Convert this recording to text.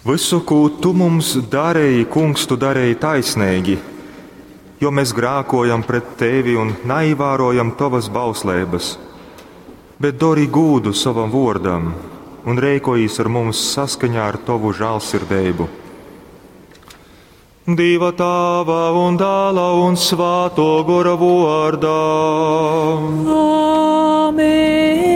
Visu, ko tu mums darīji, kungs, tu darīji taisnīgi, jo mēs grēkojam pret tevi un neivērojam tavas bauslības. Bet dori gūdu savam vārdam un rīkojies ar mums saskaņā ar tavu žēlsirdību. Dieva Tēva un Dēla un Svētā gara vārdā. Āmen!